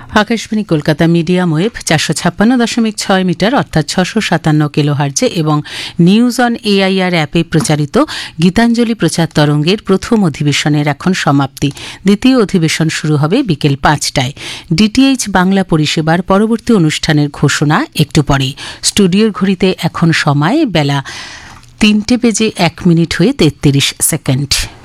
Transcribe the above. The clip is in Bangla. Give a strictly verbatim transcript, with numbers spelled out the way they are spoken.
আকাশবাণী কলকাতা মিডিয়াম ওয়েভ চারশো ছাপ্পান্ন দশমিক ছয় মিটার অর্থাৎ ছশো সাতান্ন কিলো হার্জে এবং নিউজ অন এআইআর অ্যাপে প্রচারিত গীতাঞ্জলি প্রচার তরঙ্গের প্রথম অধিবেশনের এখন সমাপ্তি। দ্বিতীয় অধিবেশন শুরু হবে বিকেল পাঁচটায়। ডিটিএইচ বাংলা পরিষেবার পরবর্তী অনুষ্ঠানের ঘোষণা একটু পরেই। স্টুডিওর ঘড়িতে এখন সময় বেলা তিনটে বেজে এক মিনিট হয়ে তেত্রিশ সেকেন্ড।